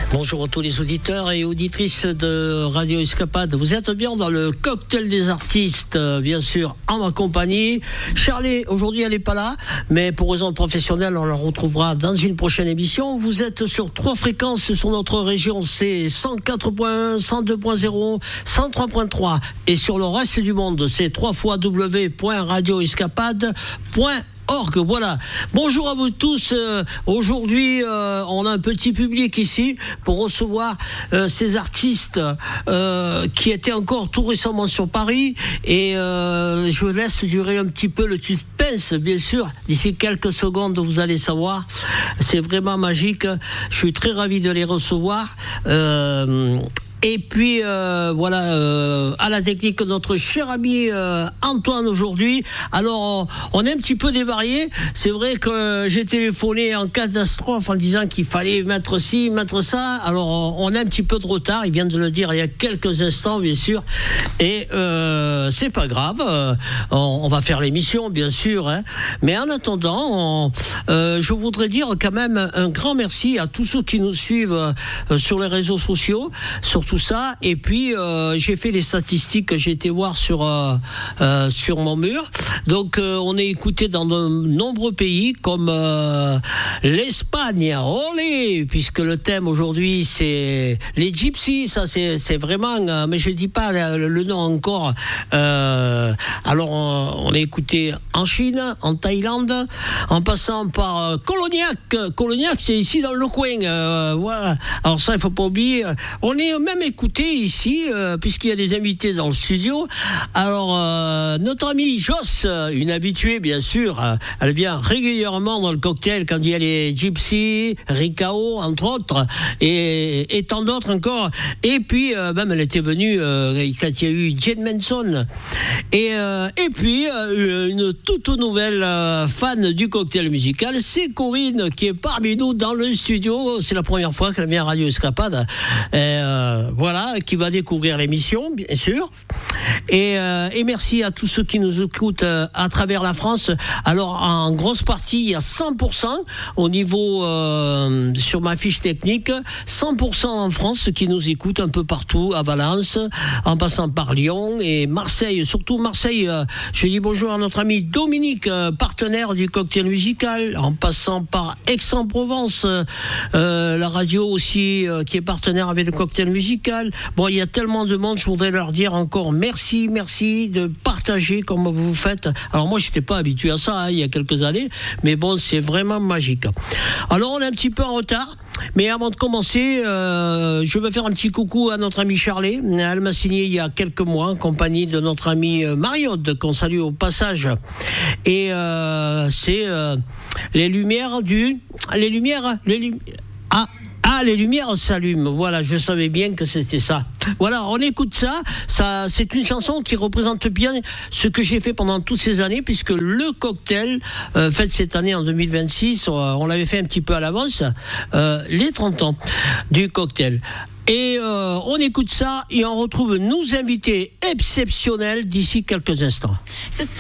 Bonjour à tous les auditeurs et auditrices de Radio Escapade. Vous êtes bien dans le cocktail des artistes, bien sûr, en ma compagnie. Charlie, aujourd'hui, elle n'est pas là, mais pour raison professionnelle, on la retrouvera dans une prochaine émission. Vous êtes sur 3 fréquences sur notre région, c'est 104.1, 102.0, 103.3. Et sur le reste du monde, c'est www.radioescapade.org. Voilà. Bonjour à vous tous. Aujourd'hui, on a un petit public ici pour recevoir ces artistes qui étaient encore tout récemment sur Paris. Et je laisse durer un petit peu le suspense, bien sûr. D'ici quelques secondes, vous allez savoir. C'est vraiment magique. Je suis très ravi de les recevoir. Et puis voilà, à la technique, notre cher ami Antoine aujourd'hui. Alors on est un petit peu dévarié. C'est vrai que j'ai téléphoné en catastrophe en disant qu'il fallait mettre ci, mettre ça. Alors on a un petit peu de retard. Il vient de le dire il y a quelques instants, bien sûr. Et c'est pas grave. On va faire l'émission, bien sûr. Hein. Mais en attendant, je voudrais dire quand même un grand merci à tous ceux qui nous suivent sur les réseaux sociaux, sur tout ça. Et puis j'ai fait des statistiques, j'ai été voir sur mon mur. Donc on est écouté dans de nombreux pays comme l'Espagne, olé, puisque le thème aujourd'hui c'est les gypsies. Ça c'est vraiment, mais je dis pas le nom encore. Alors on est écouté en Chine, en Thaïlande, en passant par Colognac. Colognac, c'est ici dans le coin. Voilà. Alors ça il faut pas oublier. On est même écouté ici, puisqu'il y a des invités dans le studio. Alors, notre amie Joss, une habituée, bien sûr, elle vient régulièrement dans le cocktail quand il y a les Gypsy, Ricao, entre autres, et tant d'autres encore. Et puis, même, elle était venue quand il y a eu Jane Manson. Et puis, une toute nouvelle fan du cocktail musical, c'est Corinne, qui est parmi nous dans le studio. C'est la première fois qu'elle vient à Radio Escapade. Voilà, qui va découvrir l'émission, bien sûr. Et merci à tous ceux qui nous écoutent à travers la France. Alors, en grosse partie, il y a 100% au niveau, sur ma fiche technique, 100% en France qui nous écoutent un peu partout, à Valence, en passant par Lyon et Marseille. Surtout Marseille, je dis bonjour à notre ami Dominique, partenaire du cocktail musical, en passant par Aix-en-Provence, la radio aussi, qui est partenaire avec le cocktail musical. Bon, il y a tellement de monde, je voudrais leur dire encore merci de partager comme vous faites. Alors moi, je n'étais pas habitué à ça il y a quelques années, mais bon, c'est vraiment magique. Alors, on est un petit peu en retard, mais avant de commencer, je veux faire un petit coucou à notre amie Charlie. Elle m'a signé il y a quelques mois en compagnie de notre amie Mariotte, qu'on salue au passage. Et c'est les lumières. Les lumières s'allument. Voilà, je savais bien que c'était ça. Voilà, on écoute ça. C'est une chanson qui représente bien ce que j'ai fait pendant toutes ces années, puisque le cocktail, fait cette année en 2026, on l'avait fait un petit peu à l'avance, les 30 ans du cocktail. Et on écoute ça et on retrouve nos invités exceptionnels d'ici quelques instants.